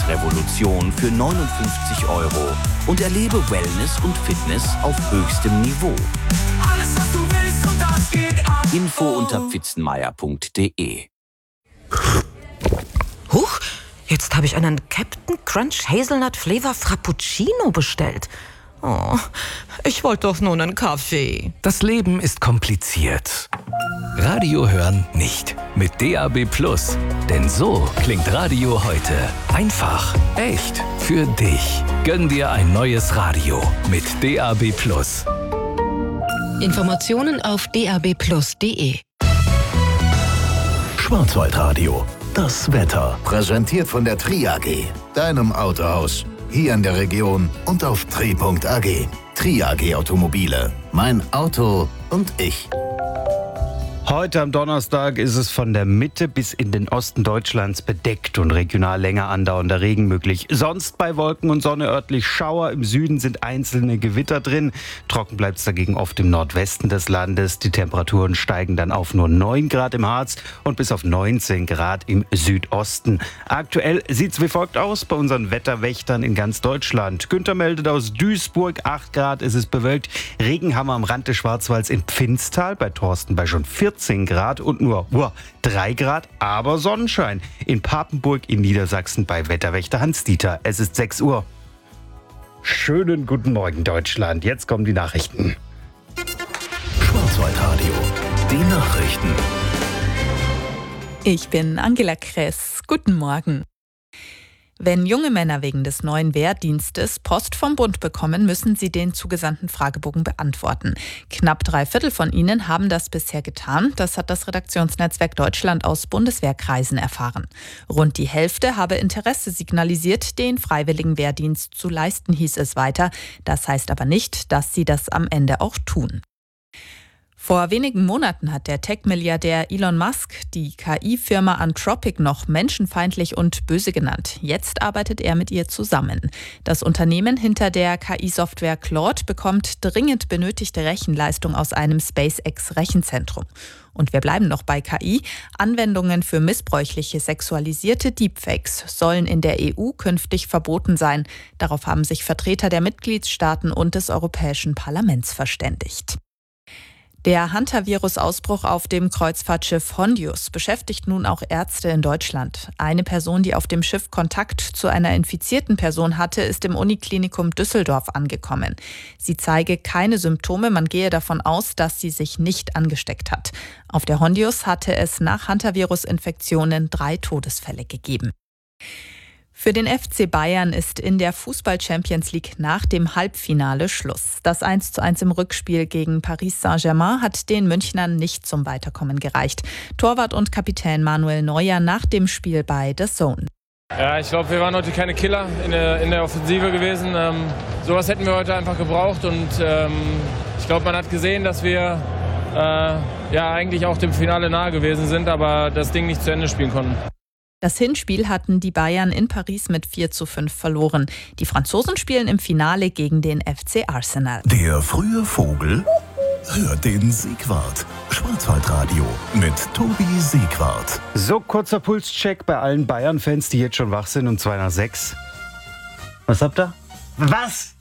Fitnessrevolution für 59 € und erlebe Wellness und Fitness auf höchstem Niveau. Alles, was du willst und das geht ab. Info unter pfitzenmeier.de. Huch, jetzt habe ich einen Captain Crunch Hazelnut Flavor Frappuccino bestellt. Oh, ich wollte doch nur einen Kaffee. Das Leben ist kompliziert. Radio hören nicht. Mit DAB+. Denn so klingt Radio heute. Einfach, echt, für dich. Gönn dir ein neues Radio mit DAB+. Informationen auf dabplus.de. Schwarzwaldradio. Das Wetter. Präsentiert von der TRI-AG. Deinem Autohaus. Hier in der Region und auf tri.ag. TRI-AG Automobile. Mein Auto und ich. Heute am Donnerstag ist es von der Mitte bis in den Osten Deutschlands bedeckt und regional länger andauernder Regen möglich. Sonst bei Wolken und Sonne örtlich Schauer. Im Süden sind einzelne Gewitter drin. Trocken bleibt es dagegen oft im Nordwesten des Landes. Die Temperaturen steigen dann auf nur 9 Grad im Harz und bis auf 19 Grad im Südosten. Aktuell sieht es wie folgt aus bei unseren Wetterwächtern in ganz Deutschland. Günther meldet aus Duisburg, 8 Grad, es ist bewölkt. Regen haben wir am Rand des Schwarzwalds in Pfinztal, bei Thorsten bei schon 14 Grad und nur 3 Grad, aber Sonnenschein. In Papenburg in Niedersachsen bei Wetterwächter Hans-Dieter. Es ist 6 Uhr. Schönen guten Morgen, Deutschland. Jetzt kommen die Nachrichten. Schwarzwaldradio. Die Nachrichten. Ich bin Angela Kress. Guten Morgen. Wenn junge Männer wegen des neuen Wehrdienstes Post vom Bund bekommen, müssen sie den zugesandten Fragebogen beantworten. Knapp 3/4 von ihnen haben das bisher getan. Das hat das Redaktionsnetzwerk Deutschland aus Bundeswehrkreisen erfahren. Rund die Hälfte habe Interesse signalisiert, den freiwilligen Wehrdienst zu leisten, hieß es weiter. Das heißt aber nicht, dass sie das am Ende auch tun. Vor wenigen Monaten hat der Tech-Milliardär Elon Musk die KI-Firma Anthropic noch menschenfeindlich und böse genannt. Jetzt arbeitet er mit ihr zusammen. Das Unternehmen hinter der KI-Software Claude bekommt dringend benötigte Rechenleistung aus einem SpaceX-Rechenzentrum. Und wir bleiben noch bei KI. Anwendungen für missbräuchliche sexualisierte Deepfakes sollen in der EU künftig verboten sein. Darauf haben sich Vertreter der Mitgliedstaaten und des Europäischen Parlaments verständigt. Der Hantavirus-Ausbruch auf dem Kreuzfahrtschiff Hondius beschäftigt nun auch Ärzte in Deutschland. Eine Person, die auf dem Schiff Kontakt zu einer infizierten Person hatte, ist im Uniklinikum Düsseldorf angekommen. Sie zeige keine Symptome, man gehe davon aus, dass sie sich nicht angesteckt hat. Auf der Hondius hatte es nach Hantavirus-Infektionen 3 Todesfälle gegeben. Für den FC Bayern ist in der Fußball-Champions League nach dem Halbfinale Schluss. Das 1:1 im Rückspiel gegen Paris Saint-Germain hat den Münchnern nicht zum Weiterkommen gereicht. Torwart und Kapitän Manuel Neuer nach dem Spiel bei The Zone. Ja, ich glaube, wir waren heute keine Killer in der Offensive gewesen. Sowas hätten wir heute einfach gebraucht und ich glaube, man hat gesehen, dass wir eigentlich auch dem Finale nahe gewesen sind, aber das Ding nicht zu Ende spielen konnten. Das Hinspiel hatten die Bayern in Paris mit 4:5 verloren. Die Franzosen spielen im Finale gegen den FC Arsenal. Der frühe Vogel hört den Siegwart. Schwarzwaldradio mit Tobi Siegwart. So, kurzer Pulscheck bei allen Bayern-Fans, die jetzt schon wach sind um 5:55. Was habt ihr? Was?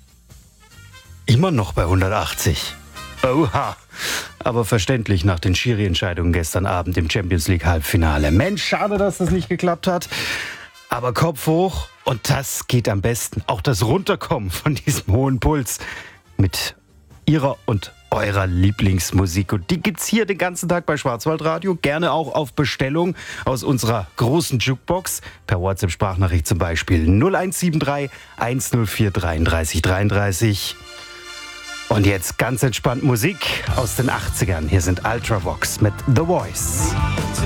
Immer noch bei 180. Oha. Aber verständlich nach den Schiri-Entscheidungen gestern Abend im Champions League Halbfinale. Mensch, schade, dass das nicht geklappt hat. Aber Kopf hoch und das geht am besten. Auch das Runterkommen von diesem hohen Puls mit ihrer und eurer Lieblingsmusik. Und die gibt's hier den ganzen Tag bei Schwarzwaldradio. Gerne auch auf Bestellung aus unserer großen Jukebox. Per WhatsApp-Sprachnachricht zum Beispiel 0173 104 33 33. Und jetzt ganz entspannt Musik aus den 80ern. Hier sind Ultravox mit The Voice.